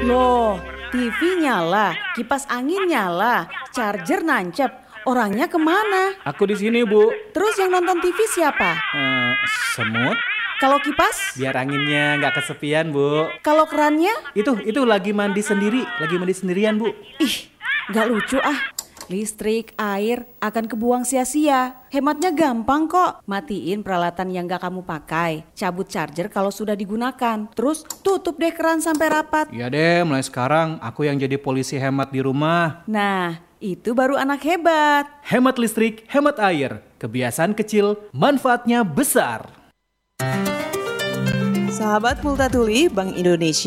Loh, TV nyala, kipas angin nyala, charger nancep. Orangnya kemana? Aku di sini, Bu. Terus yang nonton TV siapa? Semut. Kalau kipas? Biar anginnya nggak kesepian, Bu. Kalau kerannya? Itu lagi mandi sendirian, Bu. Ih, nggak lucu ah. Listrik, air akan kebuang sia-sia. Hematnya gampang kok. Matiin peralatan yang nggak kamu pakai. Cabut charger kalau sudah digunakan. Terus tutup deh keran sampai rapat. Iya deh, mulai sekarang aku yang jadi polisi hemat di rumah. Nah, itu baru anak hebat. Hemat listrik, hemat air. Kebiasaan kecil, manfaatnya besar. Sahabat Multatuli Bank Indonesia.